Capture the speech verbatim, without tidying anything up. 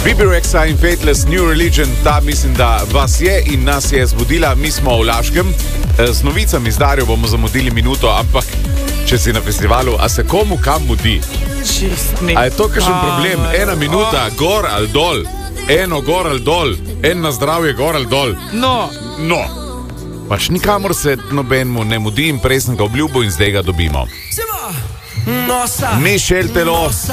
Bibi Rexha in Faithless New Religion, ta mislim, da vas je in nas je zbudila. Mi smo v Laškem, z novicami z Darjo bomo zamudili minuto, ampak če si na festivalu, a se komu kam mudi? A je to kakšen problem? Ena minuta, gor ali dol, eno gor ali dol, en na zdravje gor ali dol. No, no. Pač nikamor se nobenmu ne mudi in prej sem ga obljubil in zdaj ga dobimo. Mišel Telo.